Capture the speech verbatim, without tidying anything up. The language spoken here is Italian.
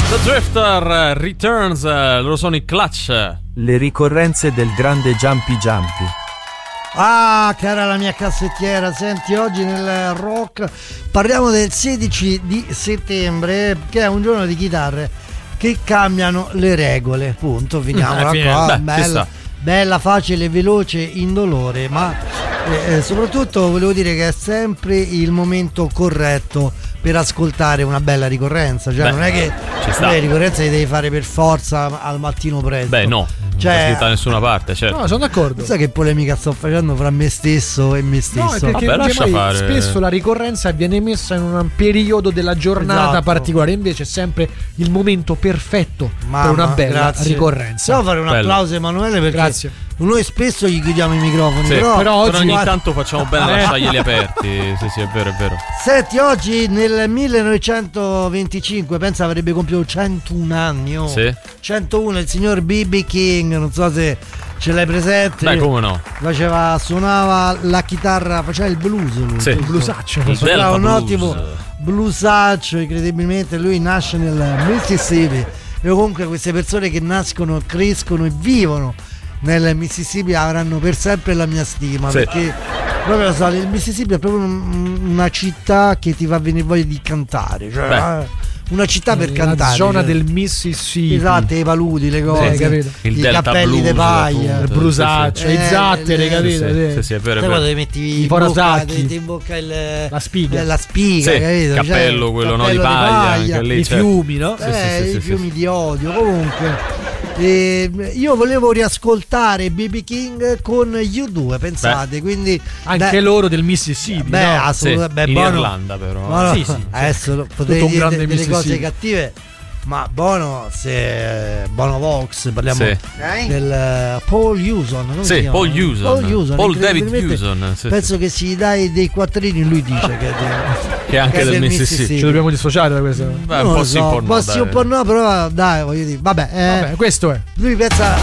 The Drifter Returns, loro sono i Clutch. Le ricorrenze del grande Jumpy Jumpy. Ah, cara la mia cassettiera, senti, oggi nel rock parliamo del sedici di settembre, che è un giorno di chitarre che cambiano le regole, punto, finiamola eh, qua. beh, bella, bella, facile, veloce, indolore, ma eh, eh, soprattutto volevo dire che è sempre il momento corretto per ascoltare una bella ricorrenza, cioè Beh, non è che le ricorrenze le devi fare per forza al mattino presto. Beh, no, cioè, non è scritta da nessuna parte, certo. No, sono d'accordo. Sai che polemica sto facendo fra me stesso e me stesso? No, è perché, Vabbè, perché fare. spesso la ricorrenza viene messa in un periodo della giornata esatto. particolare, invece è sempre il momento perfetto Mamma, per una bella grazie. ricorrenza. Devo fare un Bello. applauso a Emanuele perché Grazie. noi spesso gli chiudiamo i microfoni, Sì, però, però oggi ogni guarda... tanto facciamo bene a Eh. lasciarglieli aperti. Sì, sì, è vero, è vero. Senti, oggi nel millenovecentoventicinque, pensa avrebbe compiuto centouno anni. Oh. Sì. centouno, il signor B B King, non so se ce l'hai presente. Beh, come no? Faceva, suonava la chitarra, faceva il blues lui, Sì. giusto? Il blusaccio. Il Faceva Delta un Blues. ottimo bluesaccio, incredibilmente. Lui nasce nel Mississippi e comunque queste persone che nascono, crescono e vivono nel Mississippi avranno per sempre la mia stima, sì. perché proprio so, il Mississippi è proprio un, una città che ti fa venire voglia di cantare, cioè Beh. una città per la cantare, zona cioè. del Mississippi, Esatto, i paludi, le cose, Sì, capito. Il i Delta cappelli Blues, di paglia, appunto. il blusaccio, Sì, sì. i zattere, Eh, capito? Sì, Sì. sì, sì, è vero, è sai vero. quando ti metti I in bocca, forasacchi. ti, ti in bocca il, La spiga. la spiga, Sì, capito? cappello, Cioè, quello no, cappello di paglia, anche lì, I cioè. fiumi, no? Sì, sì, eh, sì, i sì, fiumi sì. di odio. Comunque eh, io volevo riascoltare B B King con U due, pensate, quindi Anche beh, loro del Mississippi, beh, no? assolutamente, Sì, beh, in Bono, Irlanda però. Bono, Sì, sì, sì. adesso potrei un dire grande de- delle cose Mississippi. cattive, ma Bono, se Bono Vox, parliamo Sì. del eh, Paul Hewson, come si Sì, chiama? Paul Hewson. Paul, Hewson, Paul David incredibilmente, Hewson, sì, penso che si dai dei quattrini, lui dice che è, del- Che è anche che è del del Mississippi. Ci dobbiamo dissociare da questo. Beh, non un po' lo sì, so, un po' no, un po' sì, dai. un po' no, però dai, voglio dire, vabbè, eh, Vabbè, questo è. lui pensa